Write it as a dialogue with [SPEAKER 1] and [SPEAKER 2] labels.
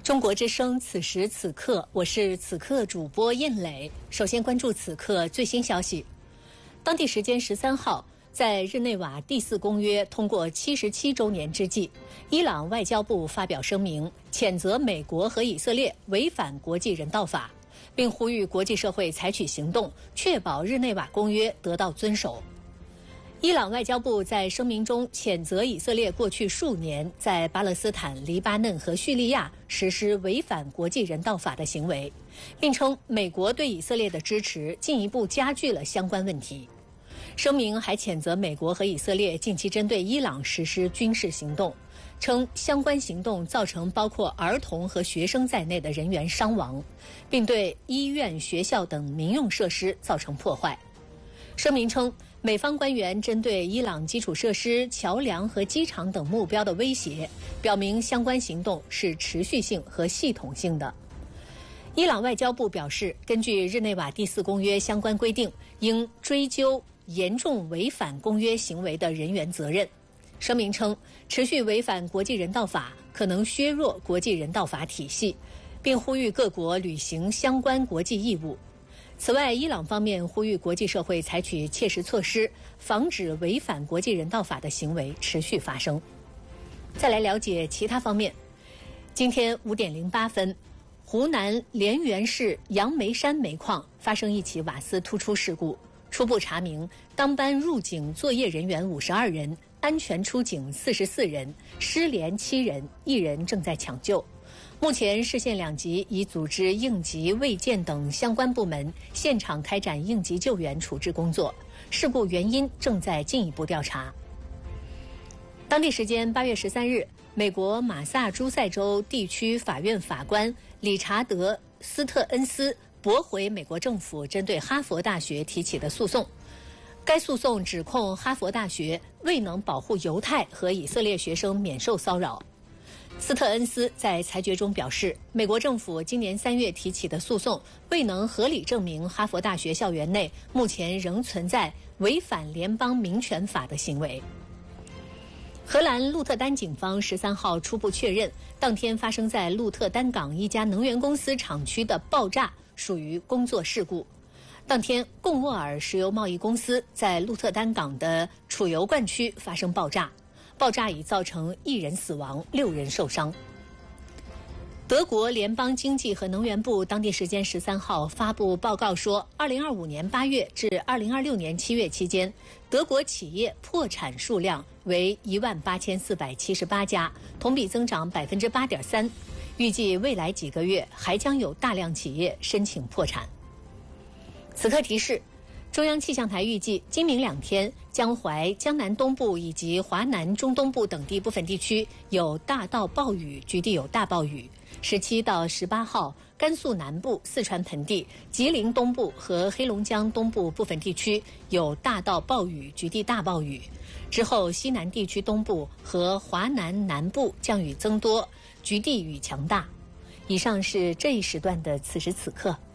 [SPEAKER 1] 中国之声此时此刻，我是此刻主播燕磊。首先关注此刻最新消息。当地时间13号，在日内瓦第4公约通过77周年之际，伊朗外交部发表声明，谴责美国和以色列违反国际人道法，并呼吁国际社会采取行动，确保日内瓦公约得到遵守。伊朗外交部在声明中谴责以色列过去数年在巴勒斯坦、黎巴嫩和叙利亚实施违反国际人道法的行为，并称美国对以色列的支持进一步加剧了相关问题。声明还谴责美国和以色列近期针对伊朗实施军事行动，称相关行动造成包括儿童和学生在内的人员伤亡，并对医院、学校等民用设施造成破坏。声明称，美方官员针对伊朗基础设施、桥梁和机场等目标的威胁，表明相关行动是持续性和系统性的。伊朗外交部表示，根据日内瓦第4公约相关规定，应追究严重违反公约行为的人员责任。声明称，持续违反国际人道法可能削弱国际人道法体系，并呼吁各国履行相关国际义务。此外，伊朗方面呼吁国际社会采取切实措施，防止违反国际人道法的行为持续发生。再来了解其他方面。今天5点08分，湖南濂源市杨梅山煤矿发生一起瓦斯突出事故，初步查明，当班入井作业人员52人，安全出井44人，失联7人，1人正在抢救。目前，市县2级已组织应急、卫健等相关部门现场开展应急救援处置工作，事故原因正在进一步调查。当地时间8月13日，美国马萨诸塞州地区法院法官理查德·斯特恩斯驳回美国政府针对哈佛大学提起的诉讼。该诉讼指控哈佛大学未能保护犹太和以色列学生免受骚扰。斯特恩斯在裁决中表示，美国政府今年3月提起的诉讼未能合理证明哈佛大学校园内目前仍存在违反联邦民权法的行为。荷兰鹿特丹警方13号初步确认，当天发生在鹿特丹港一家能源公司厂区的爆炸属于工作事故。当天，贡沃尔石油贸易公司在鹿特丹港的储油罐区发生爆炸，爆炸已造成1人死亡，6人受伤。德国联邦经济和能源部当地时间13号发布报告说，2025年8月至2026年7月期间，德国企业破产数量为18478家，同比增长8.3%。预计未来几个月还将有大量企业申请破产。此刻提示，中央气象台预计今明2天，江淮、江南东部以及华南中东部等地部分地区有大到暴雨，局地有大暴雨。17到18号，甘肃南部、四川盆地、吉林东部和黑龙江东部部分地区有大到暴雨，局地大暴雨。之后，西南地区东部和华南南部降雨增多，局地雨强大。以上是这一时段的此时此刻。